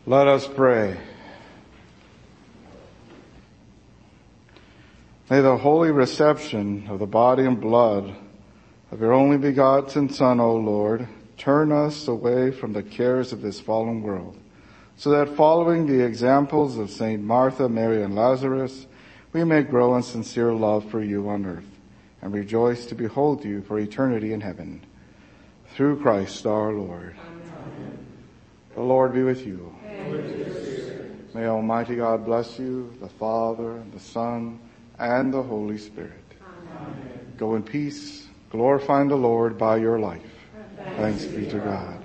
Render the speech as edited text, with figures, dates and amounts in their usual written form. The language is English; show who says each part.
Speaker 1: Let us pray. May the holy reception of the body and blood of your only begotten Son, O Lord, turn us away from the cares of this fallen world, so that following the examples of Saint Martha, Mary, and Lazarus, we may grow in sincere love for you on earth and rejoice to behold you for eternity in heaven. Through Christ our Lord. Amen. The Lord be with you. And with your spirit. May Almighty God bless you, the Father, and the Son, and the Holy Spirit. Amen. Go in peace, glorifying the Lord by your life. Thanks be to God.